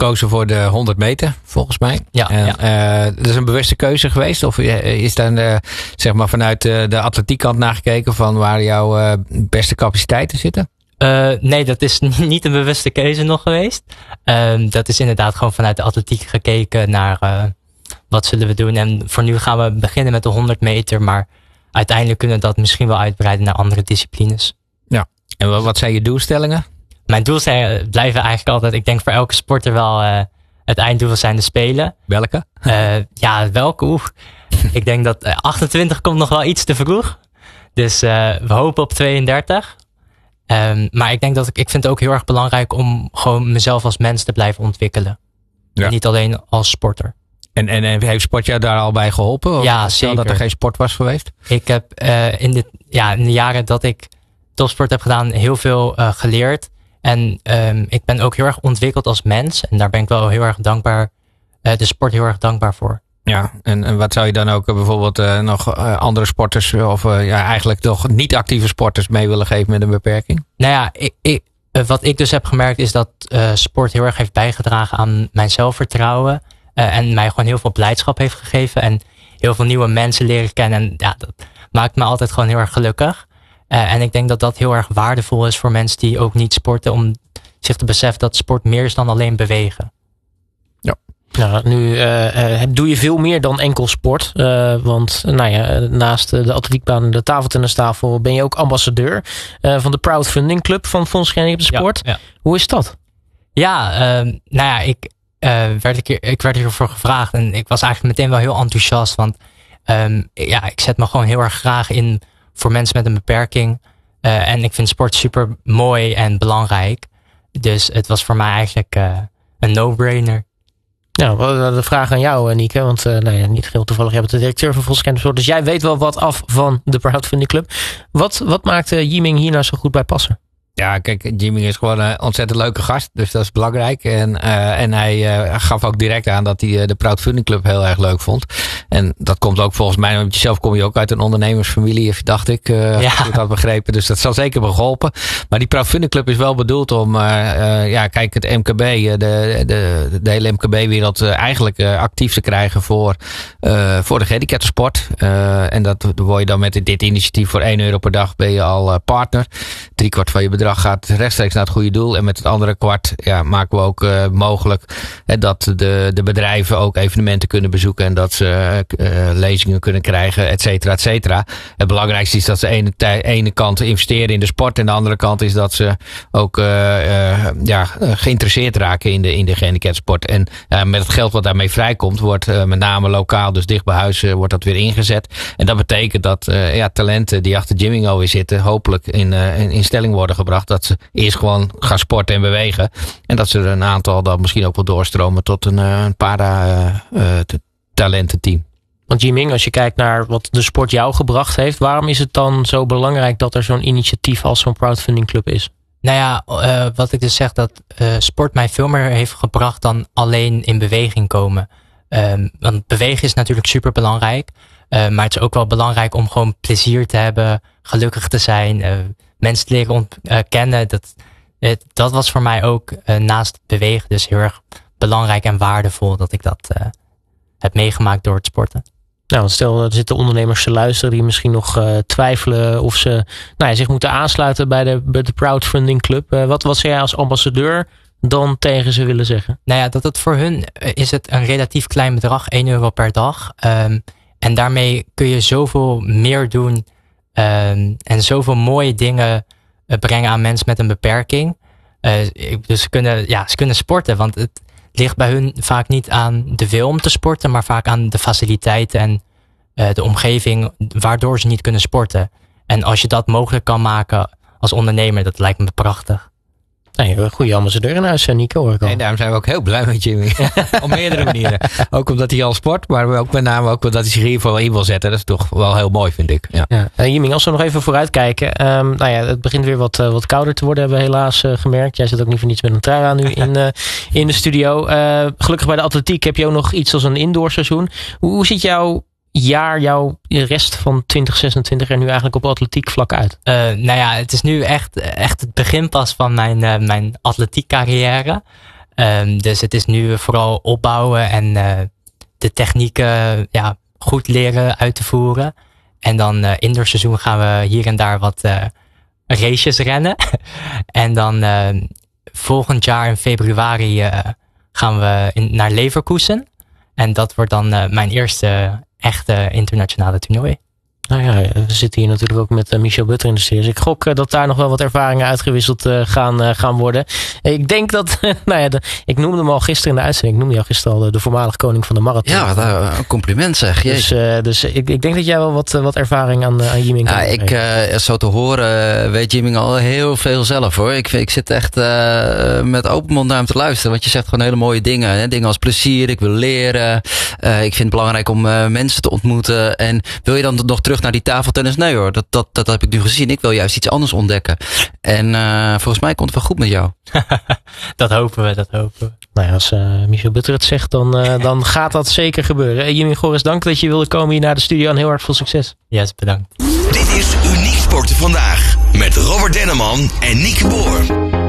gekozen voor de 100 meter, volgens mij. Dat is een bewuste keuze geweest? Of is daar zeg maar vanuit de atletiekkant nagekeken van waar jouw beste capaciteiten zitten? Nee, dat is niet een bewuste keuze nog geweest. Dat is inderdaad gewoon vanuit de atletiek gekeken naar wat zullen we doen. En voor nu gaan we beginnen met de 100 meter. Maar uiteindelijk kunnen we dat misschien wel uitbreiden naar andere disciplines. Ja. En wat zijn je doelstellingen? Mijn doelstellingen blijven eigenlijk altijd, ik denk voor elke sporter wel het einddoel zijn de Spelen. Welke? Welke? Ik denk dat 28 komt nog wel iets te vroeg. Dus we hopen op 32. Maar ik denk dat ik vind het ook heel erg belangrijk om gewoon mezelf als mens te blijven ontwikkelen. Ja. Niet alleen als sporter. En heeft sport jou daar al bij geholpen? Ja, zeker. Dat er geen sport was geweest? Ik heb in de jaren dat ik topsport heb gedaan heel veel geleerd. En ik ben ook heel erg ontwikkeld als mens. En daar ben ik wel heel erg dankbaar, de sport heel erg dankbaar voor. Ja, en wat zou je dan ook bijvoorbeeld nog andere sporters of eigenlijk toch niet actieve sporters mee willen geven met een beperking? Nou ja, wat ik dus heb gemerkt is dat sport heel erg heeft bijgedragen aan mijn zelfvertrouwen. En mij gewoon heel veel blijdschap heeft gegeven. En heel veel nieuwe mensen leren kennen. En ja, dat maakt me altijd gewoon heel erg gelukkig. En ik denk dat dat heel erg waardevol is voor mensen die ook niet sporten. Om zich te beseffen dat sport meer is dan alleen bewegen. Ja. Nou, nu doe je veel meer dan enkel sport. Want naast de atletiekbaan en de tafeltennistafel ben je ook ambassadeur van de Crowdfunding Club van Fonds Gehandicapten Sport. Ja. Hoe is dat? Ik werd hiervoor gevraagd en ik was eigenlijk meteen wel heel enthousiast. Want ik zet me gewoon heel erg graag in voor mensen met een beperking. En ik vind sport super mooi en belangrijk. Dus het was voor mij eigenlijk een no-brainer. Nou, de vraag aan jou, Nieke. Want niet heel toevallig, jij bent de directeur van Fonds Gehandicapten Sport. Dus jij weet wel wat af van de Crowdfunding Club. Wat maakt Yiming hier nou zo goed bij passen? Ja, kijk, Yiming is gewoon een ontzettend leuke gast. Dus dat is belangrijk. En hij gaf ook direct aan dat hij de Crowdfunding Club heel erg leuk vond. En dat komt ook volgens mij, want zelf kom je ook uit een ondernemersfamilie, dacht ik. Als ik het had begrepen. Dus dat zal zeker wel geholpen. Maar die Crowdfunding Club is wel bedoeld om, kijk, het MKB, de hele MKB-wereld eigenlijk actief te krijgen voor de gehandicaptensport. En dat word je dan met dit initiatief voor €1 per dag ben je al partner. 3/4 van je bedrag gaat rechtstreeks naar het goede doel. En met het andere kwart maken we ook mogelijk dat de bedrijven ook evenementen kunnen bezoeken. En dat ze lezingen kunnen krijgen, et cetera, et cetera. Het belangrijkste is dat ze aan de ene kant investeren in de sport. En de andere kant is dat ze ook geïnteresseerd raken in de gehandicaptensport. En met het geld wat daarmee vrijkomt, wordt met name lokaal, dus dicht bij huis, wordt dat weer ingezet. En dat betekent dat talenten die achter Yiming alweer zitten, hopelijk in stelling worden gebracht. Dat ze eerst gewoon gaan sporten en bewegen. En dat ze er een aantal dan misschien ook wel doorstromen tot een para-talententeam. Want Yiming, als je kijkt naar wat de sport jou gebracht heeft, waarom is het dan zo belangrijk dat er zo'n initiatief als zo'n Crowdfunding Club is? Nou ja, wat ik dus zeg, dat sport mij veel meer heeft gebracht dan alleen in beweging komen. Want bewegen is natuurlijk super belangrijk. Maar het is ook wel belangrijk om gewoon plezier te hebben, gelukkig te zijn, mensen te leren kennen. Dat was voor mij ook naast het bewegen dus heel erg belangrijk en waardevol dat ik dat heb meegemaakt door het sporten. Nou, stel er zitten ondernemers te luisteren die misschien nog twijfelen of ze zich moeten aansluiten bij de Crowdfunding Club. Wat zou jij als ambassadeur dan tegen ze willen zeggen? Nou ja, dat het voor hun is het een relatief klein bedrag, €1 per dag. En daarmee kun je zoveel meer doen en zoveel mooie dingen brengen aan mensen met een beperking. Dus ze kunnen sporten, want het ligt bij hun vaak niet aan de wil om te sporten, maar vaak aan de faciliteiten en de omgeving waardoor ze niet kunnen sporten. En als je dat mogelijk kan maken als ondernemer, dat lijkt me prachtig. Nee, een goede ambassadeur in huis, Nico, hoor ik al. En daarom zijn we ook heel blij met Yiming. Op meerdere manieren. Ook omdat hij al sport, maar ook met name ook omdat hij zich hiervoor in wil zetten. Dat is toch wel heel mooi, vind ik. Ja. Yiming, als we nog even vooruit kijken. Het begint weer wat kouder te worden, hebben we helaas gemerkt. Jij zit ook niet voor niets met een trui aan nu in de studio. Gelukkig bij de atletiek heb je ook nog iets als een indoorseizoen. Hoe ziet jouw rest van 2026 er nu eigenlijk op atletiek vlak uit? Het is nu echt het begin pas van mijn atletiek carrière. Dus het is nu vooral opbouwen en de technieken goed leren uit te voeren. En dan indoorseizoen gaan we hier en daar wat races rennen. En dan volgend jaar in februari gaan we naar Leverkusen. En dat wordt dan mijn eerste echte internationale toernooi. Nou ja, we zitten hier natuurlijk ook met Michel Butter in de studio. Dus ik gok dat daar nog wel wat ervaringen uitgewisseld gaan worden. Ik denk dat, ik noemde hem al gisteren in de uitzending. Ik noemde jou gisteren al de voormalig koning van de marathon. Ja, een compliment zeg. Dus ik denk dat jij wel wat ervaring aan Yiming kan geven. Zo te horen weet Yiming al heel veel zelf hoor. Ik zit echt met open mond naar hem te luisteren. Want je zegt gewoon hele mooie dingen. Hè? Dingen als plezier, ik wil leren. Ik vind het belangrijk om mensen te ontmoeten. En wil je dan nog terug naar die tafeltennis? Nee hoor, dat heb ik nu gezien. Ik wil juist iets anders ontdekken. En volgens mij komt het wel goed met jou. Dat hopen we. Nou ja, als Michel Butter het zegt, dan gaat dat zeker gebeuren. Yiming Goris, dank dat je wilde komen hier naar de studio en heel erg veel succes. Yes, bedankt. Dit is Uniek Sporten Vandaag met Robert Denneman en Nieke Boer.